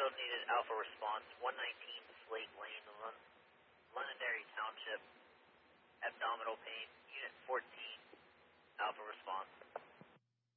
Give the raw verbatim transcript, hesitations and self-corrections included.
field needed Alpha response, one nineteen Slate Lane, Lon- Londonderry Township, abdominal pain.